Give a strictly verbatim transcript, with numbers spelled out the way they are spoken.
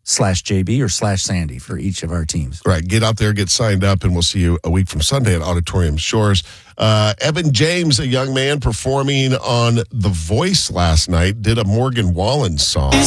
slash J B or slash Sandy for each of our teams. Right. Get out there, get signed up, and we'll see you a week from Sunday at Auditorium Shores. Uh, Evan James, a young man performing on The Voice last night, did a Morgan Wallen song.